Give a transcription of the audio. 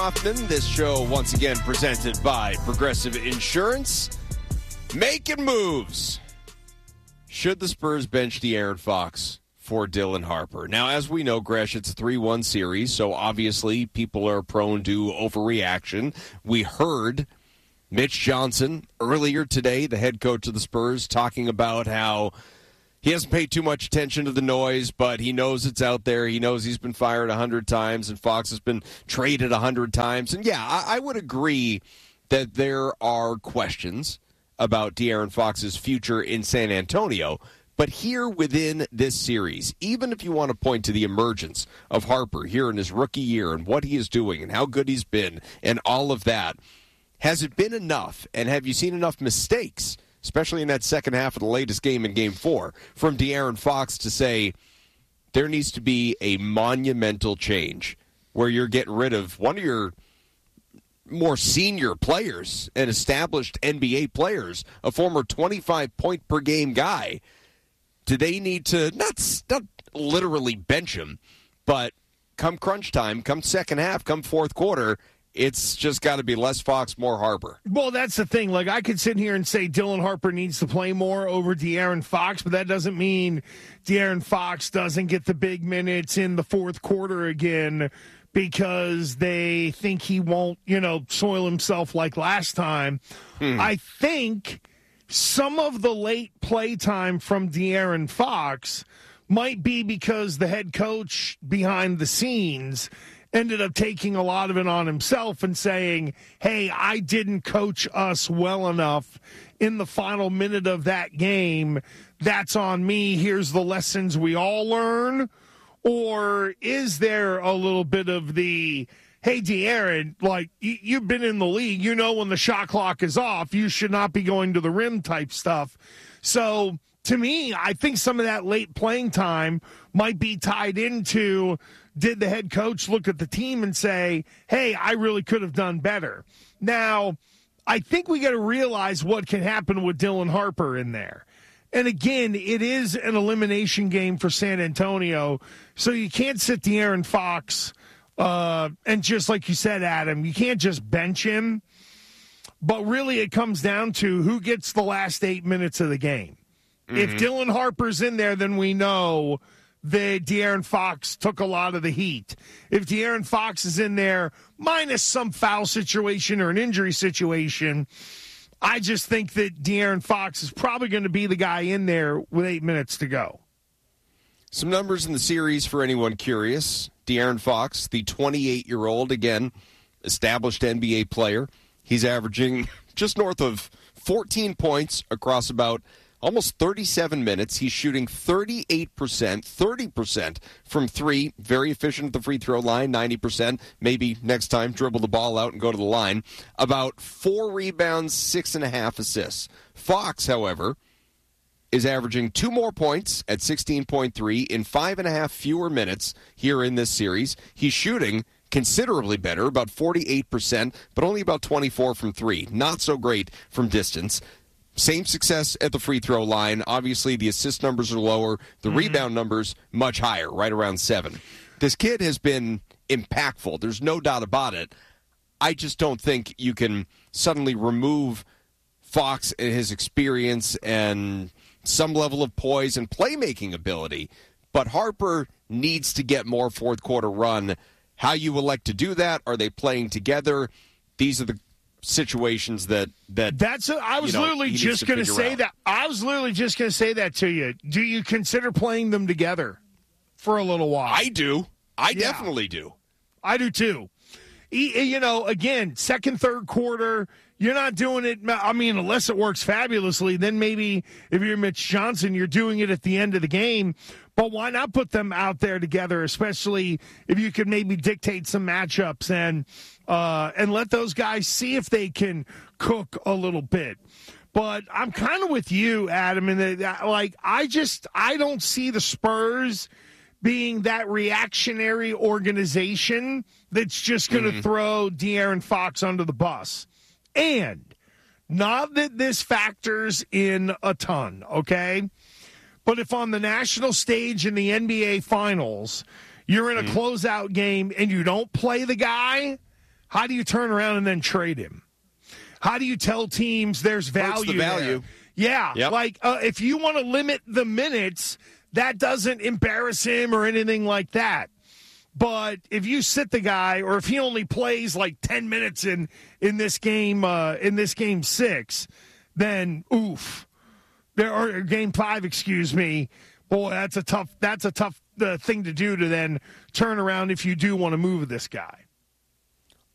Often, this show once again presented by Progressive Insurance. Making moves. Should the Spurs bench De'Aaron Fox for Dylan Harper? Now, as we know, Gresh, it's a 3-1 series, so obviously people are prone to overreaction. We heard Mitch Johnson earlier today, the head coach of the Spurs, talking about how he hasn't paid too much attention to the noise, but he knows it's out there. He knows he's been fired 100 times, and Fox has been traded 100 times. And, yeah, I would agree that there are questions about De'Aaron Fox's future in San Antonio. But here within this series, even if you want to point to the emergence of Harper here in his rookie year and what he is doing and how good he's been and all of that, has it been enough, and have you seen enough mistakes, especially in that second half of the latest game in Game 4, from De'Aaron Fox to say there needs to be a monumental change where you're getting rid of one of your more senior players and established NBA players, a former 25-point-per-game guy? Do they need to, not literally bench him, but come crunch time, come second half, come fourth quarter, it's just got to be less Fox, more Harper. Well, that's the thing. Like, I could sit here and say Dylan Harper needs to play more over De'Aaron Fox, but that doesn't mean De'Aaron Fox doesn't get the big minutes in the fourth quarter again because they think he won't, soil himself like last time. I think some of the late play time from De'Aaron Fox might be because the head coach behind the scenes ended up taking a lot of it on himself and saying, hey, I didn't coach us well enough in the final minute of that game. That's on me. Here's the lessons we all learn. Or is there a little bit of the, hey, De'Aaron, like, you've been in the league. You know when the shot clock is off, you should not be going to the rim type stuff. So, to me, I think some of that late playing time might be tied into, did the head coach look at the team and say, hey, I really could have done better? Now, I think we got to realize what can happen with Dylan Harper in there. And again, it is an elimination game for San Antonio, so you can't sit De'Aaron Fox and just like you said, Adam, you can't just bench him. But really it comes down to who gets the last 8 minutes of the game. If Dylan Harper's in there, then we know that De'Aaron Fox took a lot of the heat. If De'Aaron Fox is in there, minus some foul situation or an injury situation, I just think that De'Aaron Fox is probably going to be the guy in there with 8 minutes to go. Some numbers in the series for anyone curious. De'Aaron Fox, the 28-year-old, again, established NBA player. He's averaging just north of 14 points across about almost 37 minutes. He's shooting 38%, 30% from three. Very efficient at the free throw line, 90%. Maybe next time dribble the ball out and go to the line. About 4 rebounds, 6.5 assists. Fox, however, is averaging 2 more points at 16.3 in 5.5 fewer minutes here in this series. He's shooting considerably better, about 48%, but only about 24 from three. Not so great from distance. Same success at the free throw line. Obviously, the assist numbers are lower. The rebound numbers much higher, right around 7. This kid has been impactful. There's no doubt about it. I just don't think you can suddenly remove Fox and his experience and some level of poise and playmaking ability. But Harper needs to get more fourth quarter run. How you elect to do that? Are they playing together? These are the situations that I was literally just going to say that. I was literally just going to say that to you. Do you consider playing them together for a little while? I do. I definitely do. I do too. Again, second, third quarter, you're not doing it. I mean, unless it works fabulously, then maybe if you're Mitch Johnson, you're doing it at the end of the game. But why not put them out there together, especially if you could maybe dictate some matchups and let those guys see if they can cook a little bit. But I'm kind of with you, Adam, in that, I don't see the Spurs being that reactionary organization that's just going to throw De'Aaron Fox under the bus. And not that this factors in a ton, okay? But if on the national stage in the NBA Finals, you're in a closeout game and you don't play the guy, How do you turn around and then trade him? How do you tell teams there's value? There? Yeah, yep. Like if you want to limit the minutes, that doesn't embarrass him or anything like that. But if you sit the guy, or if he only plays like 10 minutes in this game, game 6, then oof. Or game 5, excuse me. Boy, that's a tough thing to do to then turn around if you do want to move this guy.